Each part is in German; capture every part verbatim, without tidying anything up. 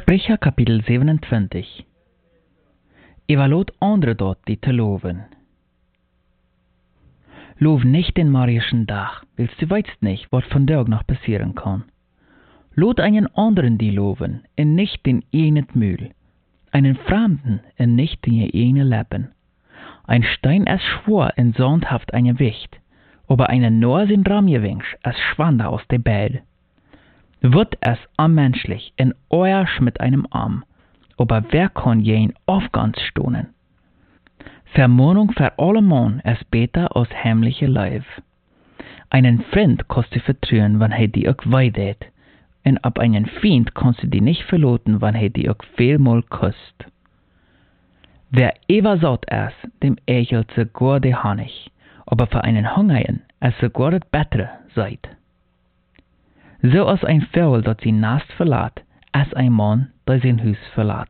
Sprecher kapitel zevenentwintig. Evaluot andere dort die te loven. Loof nicht den marischen Tag, willst du weißt nicht, was von Tag noch passieren kann. Lot einen anderen die loven, en nicht den einen Mühl. Einen Fremden, en nicht den einen Leben. Ein Stein es schwor en Sandhaft eine Wicht, aber einen nur sin Ramjewinsch es schwande aus de Bell. Wird es ammenschlich en euersch mit einem Arm, aber wer kann jen aufgans stonen? Vermahnung für alle Mann es beter als heimliche Leib. Einen Freund kannst du vertrauen, wann he die auch weidet, en ab einen Feind kannst du die nicht verloten, wann he die auch vielmal küsst. Wer ever satt es, dem ächelt sogar de Honig, aber für einen Hungerin es sogar das Bettere seid. So als ein Vogel, dat sein Nest verlaat, als ein Mann, der sein Haus verlaat.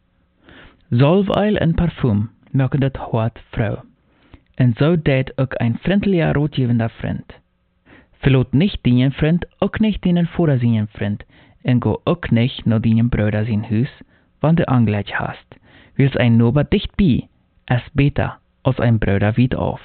Salveil en Parfum maken dat hart Frau. En so deed ook ein freundlicher, rotgevender Freund. Verlot nicht deinen Freund, ook nicht deinen Vater seinen Freund, en go ook nicht naar deinen Bruder sein Haus, wann du Angleich hast. Wils ein Nober dicht bei, es beter als ein Bruder weit auf.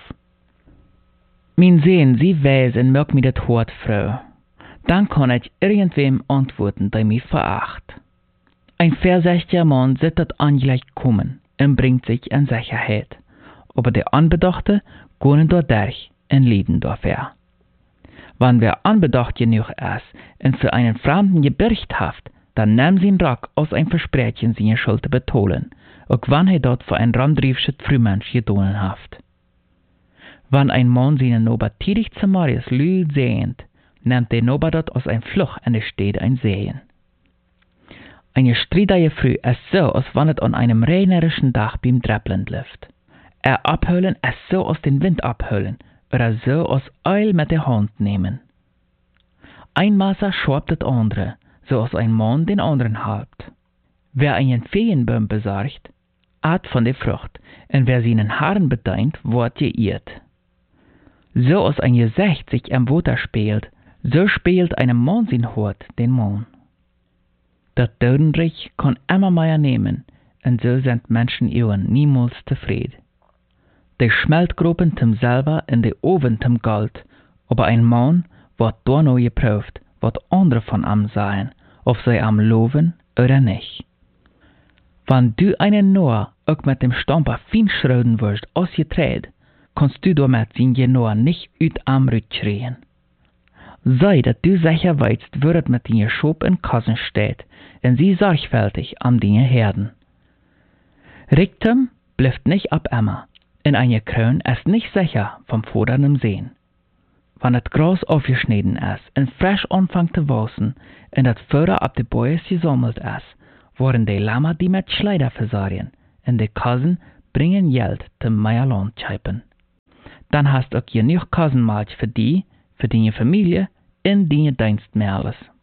Mein Sehen, sie weiß en merk mir dat hart Frau. Dann kann ich irgendwem antworten, der mich veracht. Ein versächtiger Mann sieht das Angleich kommen und bringt sich in Sicherheit, aber der Anbedachte können dadurch und leben dafür. Wenn wer anbedacht genug ist und für einen Fremden gebürcht haft, dann nimmt sie ihn Rock aus ein Versprechen seine Schuld zu betonen, auch wenn er dort für ein ramdriefsches Frühmensch gedonen haft. Wenn ein Mann seinen Nober tidig zu Marius lühl sehend, nimmt der Nober dort aus ein Fluch in der Städte ein Sehen. Eine stridige Früh ist so, als wenn es an einem regnerischen Tag beim Treppeln läuft. Er abhöhlen ist so aus den Wind abhöhlen, oder so aus Eil mit der Hand nehmen. Ein Messer schwabt das andere, so als ein Mann den anderen halbt. Wer einen Feenbaum besorgt, at von der Frucht, und wer seinen Haaren bedeint, wird geirrt. So als ein Gesicht sich am Wasser spielt, so spielt einem Mann sein Hort den Mann. Das Totenreich kann immer mehr nehmen, und so sind Menschen Ehren niemals zufrieden. Die Schmeltgruppen zum selber in die Oven zum Gold, aber ein Mann wird da noch geprüft, was andere von ihm sagen, ob sie am loben oder nicht. Wenn du einen Noah auch mit dem Stamper fein schröden wirst ausgetreut, kannst du damit sein Noah nicht ut am Rüt schreien. Sei, dass du sicher weißt, wo es mit deiner Schop in Kassen steht, und sie sorgfältig an deine Herden. Riktum bleibt nicht ab immer, in eine Krön ist nicht sicher vom vordernden Sehen. Wenn das Gras aufgeschnitten ist und frisch anfängt zu wachsen und das Futter ab den Bäumen gesammelt ist, worden die Lämmer die mit Schleider versorgen, und die Kassen bringen Geld zum Meierland scheipen. Dann hast du auch genug Kassenmalch für die, für deine Familie und deine Dienstmädels.